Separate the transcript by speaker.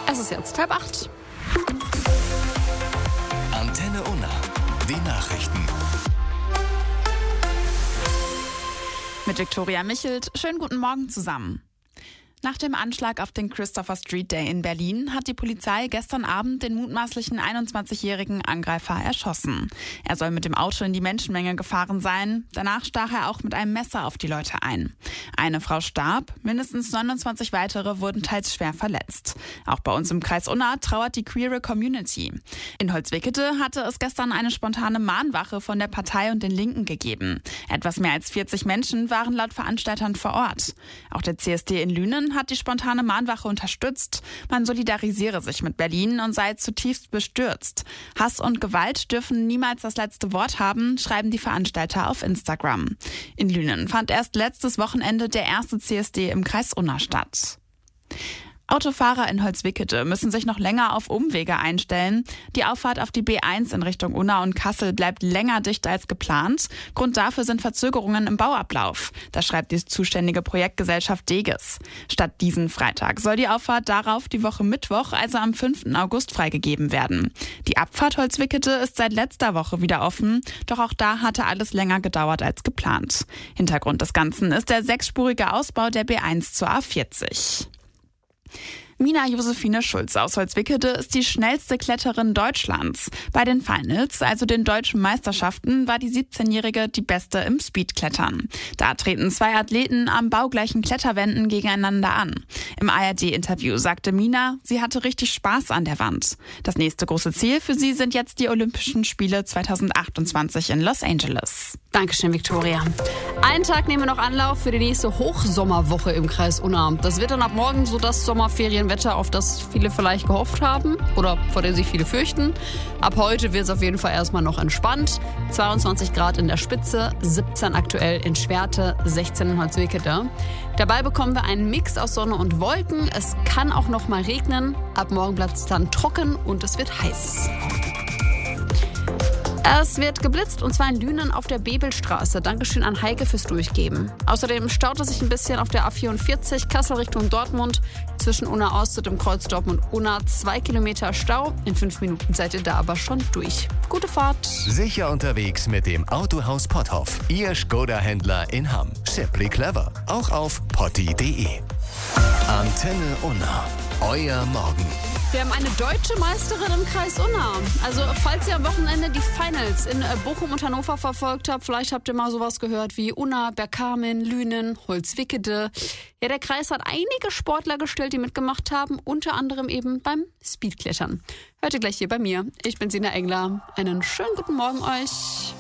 Speaker 1: Es ist jetzt 7:30.
Speaker 2: Antenne Unna, die Nachrichten.
Speaker 3: Mit Viktoria Michelt. Schönen guten Morgen zusammen. Nach dem Anschlag auf den Christopher Street Day in Berlin hat die Polizei gestern Abend den mutmaßlichen 21-jährigen Angreifer erschossen. Er soll mit dem Auto in die Menschenmenge gefahren sein. Danach stach er auch mit einem Messer auf die Leute ein. Eine Frau starb, mindestens 29 weitere wurden teils schwer verletzt. Auch bei uns im Kreis Unna trauert die queere Community. In Holzwickede hatte es gestern eine spontane Mahnwache von der Partei und den Linken gegeben. Etwas mehr als 40 Menschen waren laut Veranstaltern vor Ort. Auch der CSD in Lünen hat die spontane Mahnwache unterstützt. Man solidarisiere sich mit Berlin und sei zutiefst bestürzt. Hass und Gewalt dürfen niemals das letzte Wort haben, schreiben die Veranstalter auf Instagram. In Lünen fand erst letztes Wochenende der erste CSD im Kreis Unna statt. Autofahrer in Holzwickede müssen sich noch länger auf Umwege einstellen. Die Auffahrt auf die B1 in Richtung Unna und Kassel bleibt länger dicht als geplant. Grund dafür sind Verzögerungen im Bauablauf. Das schreibt die zuständige Projektgesellschaft Deges. Statt diesen Freitag soll die Auffahrt darauf die Woche Mittwoch, also am 5. August, freigegeben werden. Die Abfahrt Holzwickede ist seit letzter Woche wieder offen, doch auch da hatte alles länger gedauert als geplant. Hintergrund des Ganzen ist der 6-spurige Ausbau der B1 zur A40. Mina Josephine Schulze aus Holzwickede ist die schnellste Kletterin Deutschlands. Bei den Finals, also den deutschen Meisterschaften, war die 17-Jährige die Beste im Speedklettern. Da treten 2 Athleten am baugleichen Kletterwänden gegeneinander an. Im ARD-Interview sagte Mina, sie hatte richtig Spaß an der Wand. Das nächste große Ziel für sie sind jetzt die Olympischen Spiele 2028 in Los Angeles.
Speaker 1: Dankeschön, Viktoria. Einen Tag nehmen wir noch Anlauf für die nächste Hochsommerwoche im Kreis Unna. Das wird dann ab morgen so das Sommerferienwetter, auf das viele vielleicht gehofft haben oder vor dem sich viele fürchten. Ab heute wird es auf jeden Fall erstmal noch entspannt. 22 Grad in der Spitze, 17 aktuell in Schwerte, 16 in Holzwickede. Dabei bekommen wir einen Mix aus Sonne und Wolken. Es kann auch noch mal regnen. Ab morgen bleibt es dann trocken und es wird heiß. Es wird geblitzt und zwar in Lünen auf der Bebelstraße. Dankeschön an Heike fürs Durchgeben. Außerdem staut es sich ein bisschen auf der A44 Kassel Richtung Dortmund. Zwischen Unna Ost und dem Kreuz Dortmund-Unna 2 Kilometer Stau. In 5 Minuten seid ihr da aber schon durch. Gute Fahrt.
Speaker 2: Sicher unterwegs mit dem Autohaus Potthoff. Ihr Skoda-Händler in Hamm. Simply clever. Auch auf potti.de. Antenne Unna. Euer Morgen.
Speaker 1: Wir haben eine deutsche Meisterin im Kreis Unna. Also falls ihr am Wochenende die Finals in Bochum und Hannover verfolgt habt, vielleicht habt ihr mal sowas gehört wie Unna, Bergkamen, Lünen, Holzwickede. Ja, der Kreis hat einige Sportler gestellt, die mitgemacht haben, unter anderem eben beim Speedklettern. Hört ihr gleich hier bei mir. Ich bin Sina Engler. Einen schönen guten Morgen euch.